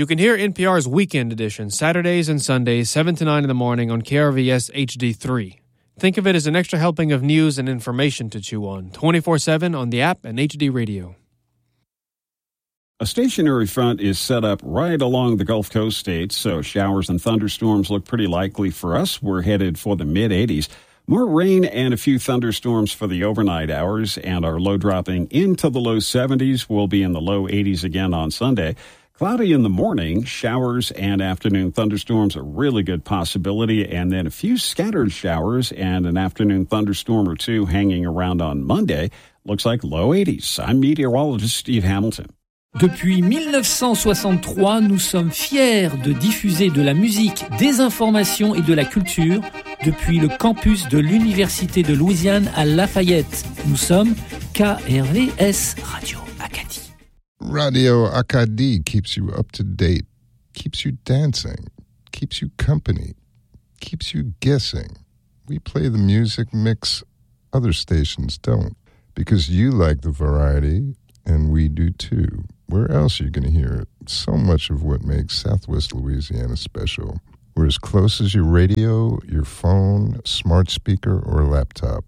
You can hear NPR's Weekend Edition Saturdays and Sundays, 7 to 9 in the morning on KRVS HD3. Think of it as an extra helping of news and information to chew on, 24/7 on the app and HD Radio. A stationary front is set up right along the Gulf Coast states, so showers and thunderstorms look pretty likely for us. We're headed for the mid-80s. More rain and a few thunderstorms for the overnight hours, and our low dropping into the low 70s. We'll be in the low 80s again on Sunday. Cloudy in the morning, showers and afternoon thunderstorms a really good possibility, and then a few scattered showers and an afternoon thunderstorm or two hanging around on Monday. Looks like low 80s. I'm meteorologist Steve Hamilton. Depuis 1963, nous sommes fiers de diffuser de la musique, des informations et de la culture depuis le campus de l'Université de Louisiane à Lafayette. Nous sommes KRVS Radio Acadie. Radio Acadie keeps you up to date, keeps you dancing, keeps you company, keeps you guessing. We play the music mix other stations don't, because you like the variety, and we do too. Where else are you going to hear it? So much of what makes Southwest Louisiana special. We're as close as your radio, your phone, smart speaker, or laptop.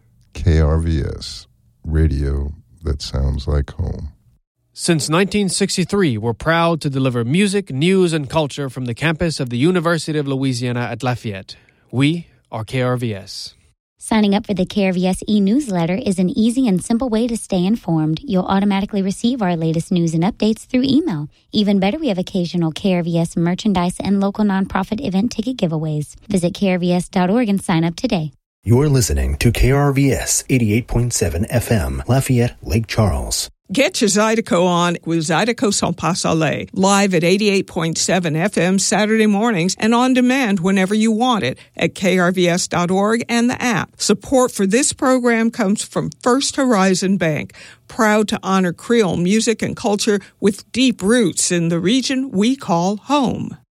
KRVS, radio that sounds like home. Since 1963, we're proud to deliver music, news, and culture from the campus of the University of Louisiana at Lafayette. We are KRVS. Signing up for the KRVS e-newsletter is an easy and simple way to stay informed. You'll automatically receive our latest news and updates through email. Even better, we have occasional KRVS merchandise and local nonprofit event ticket giveaways. Visit krvs.org and sign up today. You're listening to KRVS 88.7 FM, Lafayette, Lake Charles. Get your Zydeco on with Zydeco Sans Pas Soleil, live at 88.7 FM Saturday mornings and on demand whenever you want it at krvs.org and the app. Support for this program comes from First Horizon Bank, proud to honor Creole music and culture with deep roots in the region we call home.